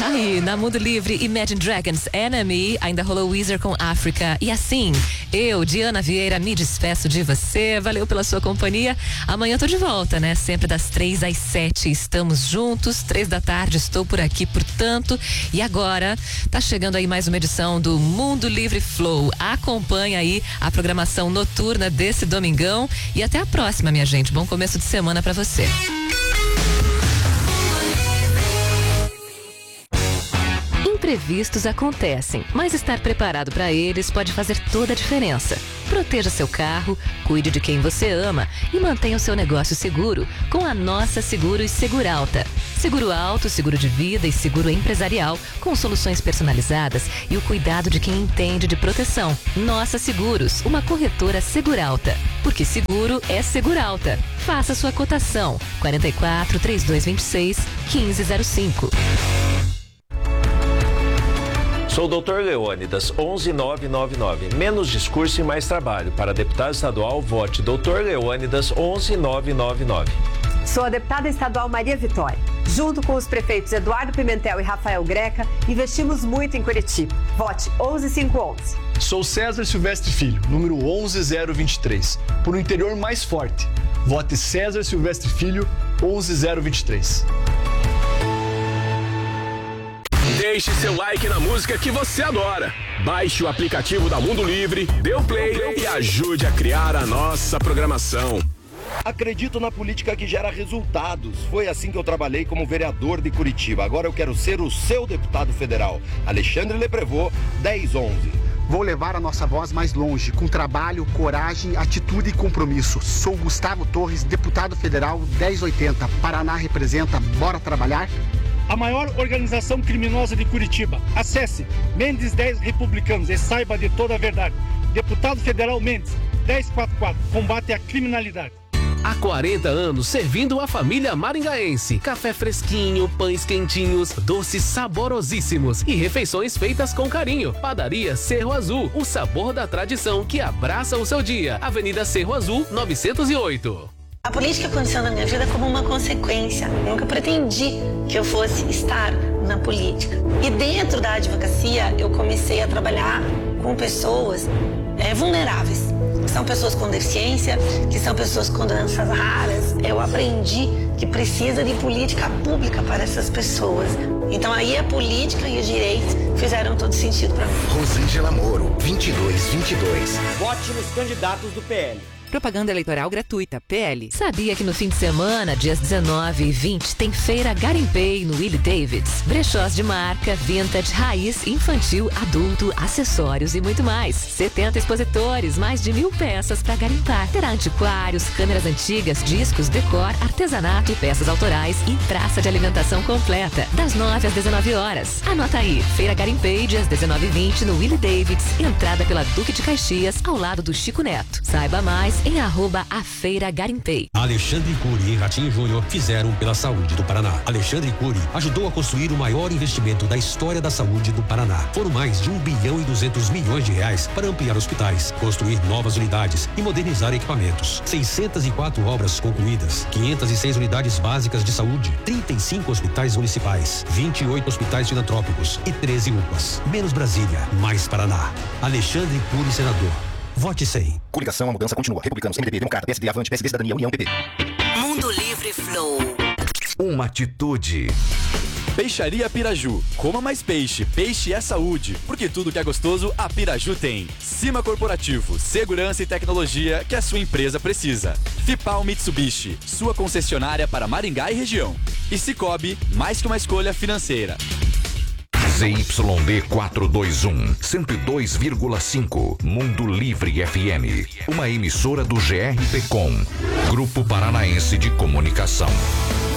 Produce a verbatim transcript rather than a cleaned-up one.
Aí, na Mundo Livre, Imagine Dragons, Enemy, ainda rolou Weezer com África. E assim, eu, Diana Vieira, me despeço de você. Valeu pela sua companhia. Amanhã eu tô de volta, né? Sempre das três às sete. Estamos juntos. Três da tarde, estou por aqui, portanto. E agora, tá chegando aí mais uma edição do Mundo Livre Flow. Acompanha aí a programação noturna desse domingão. E até a próxima, minha gente. Bom começo de semana pra você. Imprevistos acontecem, mas estar preparado para eles pode fazer toda a diferença. Proteja seu carro, cuide de quem você ama e mantenha o seu negócio seguro com a Nossa Seguros Seguralta. Seguro alto, seguro de vida e seguro empresarial com soluções personalizadas e o cuidado de quem entende de proteção. Nossa Seguros, uma corretora Seguralta. Porque seguro é Seguralta. Faça sua cotação. quarenta e quatro, trinta e dois vinte e seis, quinze zero cinco. Sou doutor Leônidas, onze mil novecentos e noventa e nove. Menos discurso e mais trabalho. Para deputado estadual, vote doutor Leônidas, onze mil novecentos e noventa e nove. Sou a deputada estadual Maria Vitória. Junto com os prefeitos Eduardo Pimentel e Rafael Greca, investimos muito em Curitiba. Vote onze mil quinhentos e onze. Sou César Silvestre Filho, número onze mil vinte e três. Por um interior mais forte. Vote César Silvestre Filho, onze mil vinte e três. Deixe seu like na música que você adora. Baixe o aplicativo da Mundo Livre, dê o play e ajude a criar a nossa programação. Acredito na política que gera resultados. Foi assim que eu trabalhei como vereador de Curitiba. Agora eu quero ser o seu deputado federal. Alexandre Leprevô, dez onze. Vou levar a nossa voz mais longe, com trabalho, coragem, atitude e compromisso. Sou Gustavo Torres, deputado federal, dez oitenta. Paraná representa, bora trabalhar? A maior organização criminosa de Curitiba. Acesse Mendes dez Republicanos e saiba de toda a verdade. Deputado Federal Mendes, dez quarenta e quatro. Combate à criminalidade. Há quarenta anos servindo a família maringaense. Café fresquinho, pães quentinhos, doces saborosíssimos e refeições feitas com carinho. Padaria Cerro Azul, o sabor da tradição que abraça o seu dia. Avenida Cerro Azul, novecentos e oito. A política aconteceu na minha vida como uma consequência. Eu nunca pretendi que eu fosse estar na política. E dentro da advocacia, eu comecei a trabalhar com pessoas é, vulneráveis. São pessoas com deficiência, que são pessoas com doenças raras. Eu aprendi que precisa de política pública para essas pessoas. Então aí a política e o direito fizeram todo sentido para mim. Rosângela Moro, vinte e dois vinte e dois. Vote nos candidatos do P L. Propaganda eleitoral gratuita, P L. Sabia que no fim de semana, dias dezenove e vinte, tem feira Garimpei no Willie Davids. Brechós de marca, vintage, raiz, infantil, adulto, acessórios e muito mais. setenta expositores, mais de mil peças para garimpar. Terá antiquários, câmeras antigas, discos, decor, artesanato, peças autorais e praça de alimentação completa. Das nove às dezenove horas. Anota aí, feira Garimpei, dias dezenove e vinte no Willie Davids. Entrada pela Duque de Caxias, ao lado do Chico Neto. Saiba mais em arroba a Feira Garimpei. Alexandre Cury e Ratinho Júnior fizeram pela saúde do Paraná. Alexandre Cury ajudou a construir o maior investimento da história da saúde do Paraná. Foram mais de um bilhão e duzentos milhões de reais para ampliar hospitais, construir novas unidades e modernizar equipamentos. seiscentas e quatro obras concluídas, quinhentas e seis unidades básicas de saúde, trinta e cinco hospitais municipais, vinte e oito hospitais filantrópicos e treze U P As. Menos Brasília, mais Paraná. Alexandre Cury, senador. Vote cem. Coligação, a mudança continua. Republicanos, M D B, Democrata, P S D, Avante, P S D, Cidadania, União, P P. Mundo Livre Flow. Uma atitude. Peixaria Piraju. Coma mais peixe. Peixe é saúde. Porque tudo que é gostoso, a Piraju tem. Cima Corporativo. Segurança e tecnologia que a sua empresa precisa. Fipal Mitsubishi. Sua concessionária para Maringá e região. E Cicobi, mais que uma escolha financeira. Z Y D quatrocentos e vinte e um, cento e dois vírgula cinco, Mundo Livre F M, uma emissora do G R P Com, Grupo Paranaense de Comunicação.